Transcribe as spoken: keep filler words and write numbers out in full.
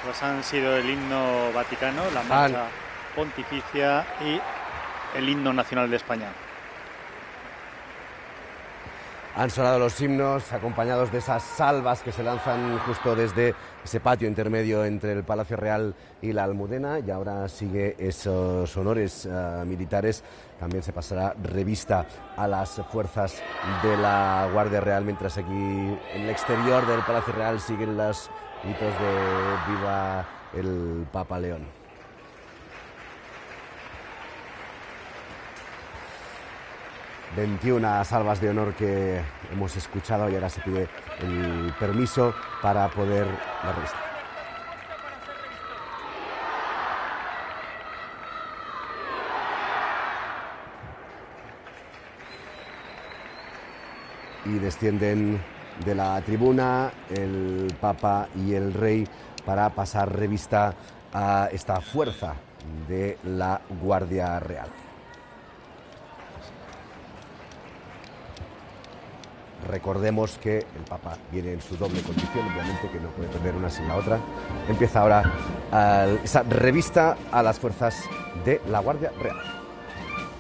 Pues han sido el himno vaticano, la marcha Han... pontificia y el himno nacional de España. Han sonado los himnos acompañados de esas salvas que se lanzan justo desde ese patio intermedio entre el Palacio Real y la Almudena, y ahora sigue esos honores uh, militares. También se pasará revista a las fuerzas de la Guardia Real, mientras aquí en el exterior del Palacio Real siguen los gritos de viva el Papa León. veintiuna salvas de honor que hemos escuchado, y ahora se pide el permiso para poder dar revista. Y descienden de la tribuna el Papa y el Rey para pasar revista a esta fuerza de la Guardia Real. Recordemos que el Papa viene en su doble condición, obviamente que no puede perder una sin la otra. Empieza ahora uh, esa revista a las fuerzas de la Guardia Real.